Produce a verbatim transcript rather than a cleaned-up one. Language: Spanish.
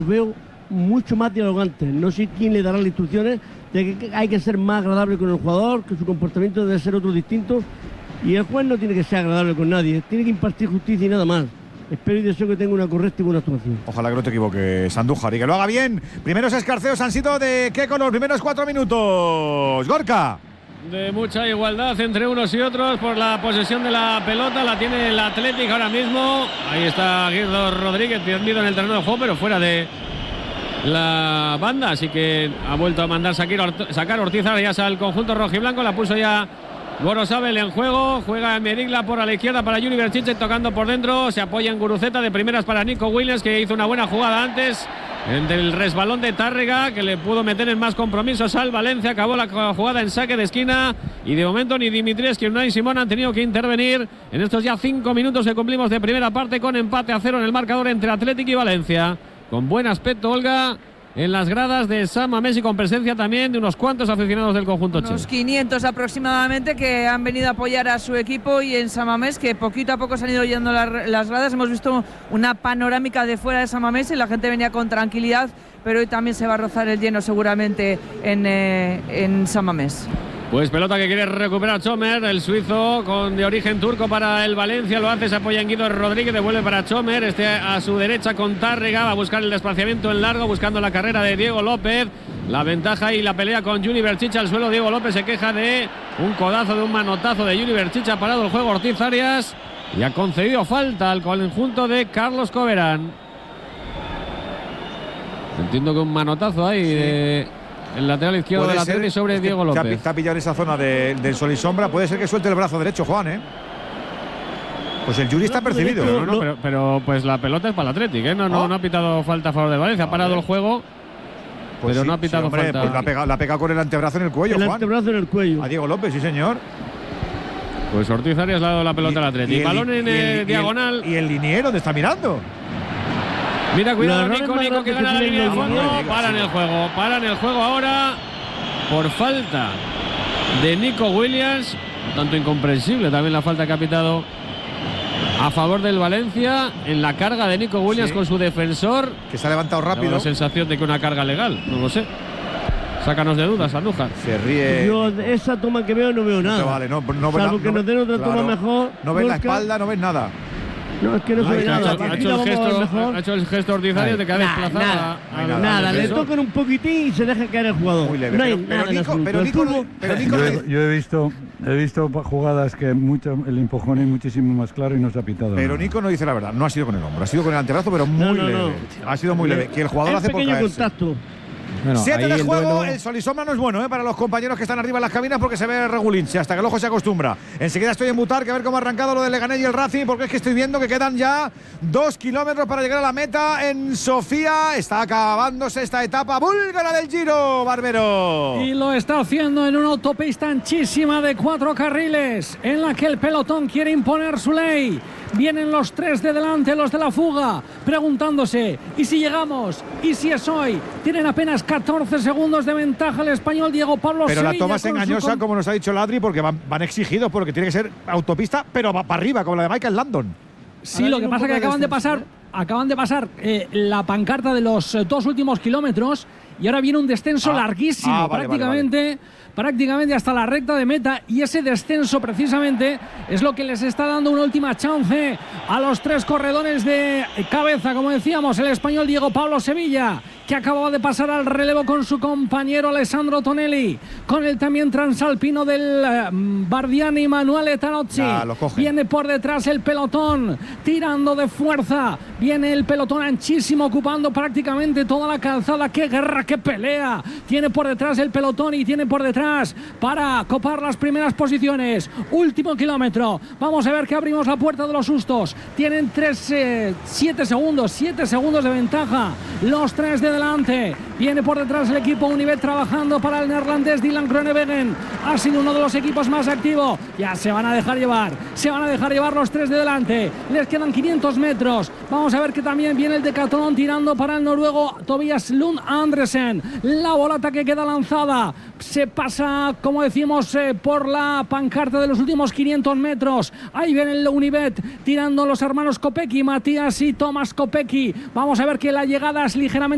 Veo mucho más dialogante. No sé quién le dará las instrucciones de que hay que ser más agradable con el jugador, que su comportamiento debe ser otro distinto. Y el juez no tiene que ser agradable con nadie, tiene que impartir justicia y nada más. Espero y deseo que tenga una correcta y buena actuación. Ojalá que no te equivoques, Andújar, y que lo haga bien. Primeros escarceos han sido de Keco los primeros cuatro minutos. Gorka. De mucha igualdad entre unos y otros por la posesión de la pelota. La tiene el Atlético ahora mismo. Ahí está Guido Rodríguez tendido en el terreno de juego, pero fuera de la banda. Así que ha vuelto a mandar sacar Ortiz Arias al conjunto rojiblanco. La puso ya Gorosabel en juego. Juega Merigla por a la izquierda para Juli Berchiche, tocando por dentro. Se apoya en Guruceta, de primeras para Nico Williams, que hizo una buena jugada antes entre el resbalón de Tárrega, que le pudo meter en más compromisos al Valencia. Acabó la jugada en saque de esquina y de momento ni Dimitrievski ni Unai Simón han tenido que intervenir en estos ya cinco minutos que cumplimos de primera parte, con empate a cero en el marcador entre Atlético y Valencia. Con buen aspecto Olga en las gradas de San Mamés y con presencia también de unos cuantos aficionados del conjunto che. Unos quinientos aproximadamente que han venido a apoyar a su equipo, y en San Mamés que poquito a poco se han ido yendo las, las gradas. Hemos visto una panorámica de fuera de San Mamés y la gente venía con tranquilidad, pero hoy también se va a rozar el lleno seguramente en, eh, en San Mamés. Pues pelota que quiere recuperar Chomer, el suizo con de origen turco para el Valencia. Lo hace, se apoya en Guido Rodríguez, devuelve para Chomer. Este a su derecha con Tárrega, va a buscar el desplazamiento en largo, buscando la carrera de Diego López. La ventaja y la pelea con Juli Berchiche al suelo. Diego López se queja de un codazo, de un manotazo de Juli Berchiche. Ha parado el juego Ortiz Arias y ha concedido falta al conjunto de Carlos Coberán. Entiendo que un manotazo ahí sí. de... El lateral izquierdo del Atlético sobre es Diego López. Está pillado en esa zona de, del sol y sombra. Puede ser que suelte el brazo derecho, Juan, ¿eh? Pues el Yuri está percibido. No, no, pero, pero pues la pelota es para el Atlético, ¿eh? No, no, no ha pitado falta a favor de Valencia. Ha parado el juego, pues pero sí, no ha pitado sí, hombre, falta. Pues la ha pegado, la ha pegado con el antebrazo en el cuello, el Juan. El antebrazo en el cuello. A Diego López, sí, señor. Pues Ortiz Arias le ha dado la pelota y, al Atlético. Y balón en y el, y diagonal. Y el, y el liniero, ¿dónde está mirando? Mira, cuidado, Nico, Nico que gana la línea de fondo. Paran el juego, paran el juego ahora por falta de Nico Williams. Tanto incomprensible también la falta que ha pitado a favor del Valencia en la carga de Nico Williams sí. con su defensor. Que se ha levantado rápido. Tengo la sensación de que una carga legal, no lo sé. Sácanos de dudas, Andújar. Se ríe. Yo esa toma que veo no veo nada. No vale, no, no, Salvo no, que no, nos den otra claro, toma mejor. No ves la espalda, no ves nada. No, es que no se ve nada. Ha hecho, el gesto, ha hecho el gesto Ortiz Arias de que ha desplazado nada, a, a nada, nada. Le tocan un poquitín y se deja caer el jugador. Muy leve. No hay pero, nada pero, Nico, pero, Nico, pero, pero Nico, yo, he, yo he visto he visto jugadas que mucho, el empujón es muchísimo más claro y no se ha pitado. Pero nada. Nico no dice la verdad. No ha sido con el hombro, ha sido con el antebrazo, pero muy no, no, leve. No. Ha sido muy leve. Que el jugador es hace por caerse. Contacto. Bueno, siete de el juego, duelo... el sol y sombra no es bueno ¿eh? para los compañeros que están arriba en las cabinas, porque se ve regulinche hasta que el ojo se acostumbra. Enseguida estoy en Mutar, que a ver cómo ha arrancado lo del Leganés y el Racing, porque es que estoy viendo que quedan ya dos kilómetros para llegar a la meta en Sofía. Está acabándose esta etapa búlgara del Giro, Barbero. Y lo está haciendo en una autopista anchísima de cuatro carriles, en la que el pelotón quiere imponer su ley. Vienen los tres de delante, los de la fuga, preguntándose, ¿y si llegamos? ¿Y si es hoy? Tienen apenas catorce segundos de ventaja el español Diego Pablo Pero Sevilla. La toma es engañosa, como nos ha dicho Ladri, porque van, van exigidos, porque tiene que ser autopista, pero va para arriba, como la de Michael Landon. Sí, lo que pasa es que acaban de pasar, acaban de pasar eh, la pancarta de los eh, dos últimos kilómetros y ahora viene un descenso ah, larguísimo, ah, vale, prácticamente... Vale, vale. prácticamente hasta la recta de meta, y ese descenso precisamente es lo que les está dando una última chance a los tres corredores de cabeza, como decíamos, el español Diego Pablo Sevilla, que acababa de pasar al relevo con su compañero Alessandro Tonelli, con el también transalpino del eh, Bardiani Manuel Tanozzi. Viene por detrás el pelotón, tirando de fuerza, viene el pelotón anchísimo, ocupando prácticamente toda la calzada. ¡Qué guerra, qué pelea! Tiene por detrás el pelotón y tiene por detrás para copar las primeras posiciones. Último kilómetro, vamos a ver que abrimos la puerta de los sustos. Tienen tres, eh, siete segundos, siete segundos de ventaja los tres de delante. Viene por detrás el equipo Unibet trabajando para el neerlandés Dylan Groenewegen. Ha sido uno de los equipos más activos. Ya se van a dejar llevar, se van a dejar llevar los tres de delante. Les quedan quinientos metros. Vamos a ver que también viene el Decathlon tirando para el noruego Tobias Lund Andresen. La bolata que queda lanzada se pasa, como decimos, eh, por la pancarta de los últimos quinientos metros. Ahí viene el Unibet tirando los hermanos Kopecky, Matías y Tomás Kopecky. Vamos a ver que la llegada es ligeramente